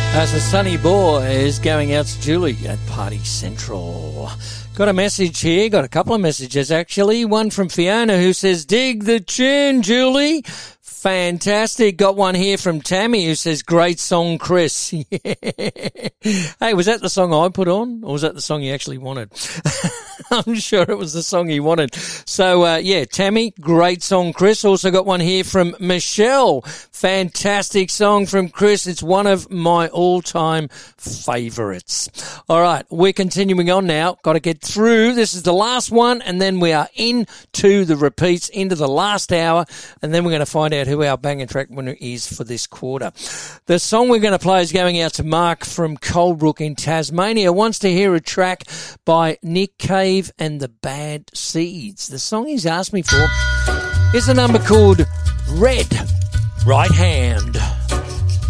As the Sunny Boys going out to Julie at Party Central. Got a message here, got a couple of messages actually. One from Fiona who says, dig the tune, Julie. Fantastic. Got one here from Tammy who says, great song, Chris. Yeah. Hey, was that the song I put on? Or was that the song you actually wanted? I'm sure it was the song he wanted. So, yeah, Tammy, great song, Chris. Also got one here from Michelle. Fantastic song from Chris. It's one of my all-time favourites. All right, we're continuing on now. Got to get through. This is the last one, and then we are into the repeats, into the last hour, and then we're going to find out who our bang and track winner is for this quarter. The song we're going to play is going out to Mark from Coldbrook in Tasmania. Wants to hear a track by Nick Cave and the Bad Seeds. The song he's asked me for is a number called Red Right Hand.